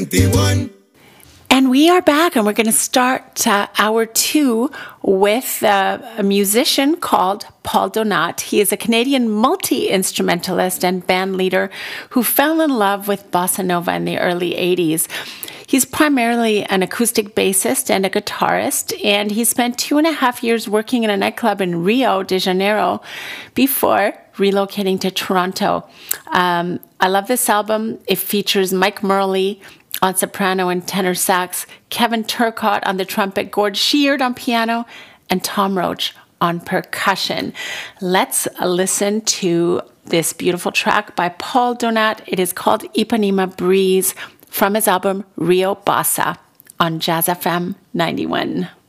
And we are back, and we're going to start hour two with a musician called Paul Donat. He is a Canadian multi-instrumentalist and band leader who fell in love with bossa nova in the early 80s. He's primarily an acoustic bassist and a guitarist, and he spent 2.5 years working in a nightclub in Rio de Janeiro before relocating to Toronto. I love this album. It features Mike Murley on soprano and tenor sax, Kevin Turcotte on the trumpet, Gord Sheard on piano, and Tom Roach on percussion. Let's listen to this beautiful track by Paul Donat. It is called Ipanema Breeze from his album Rio Bossa on Jazz FM 91.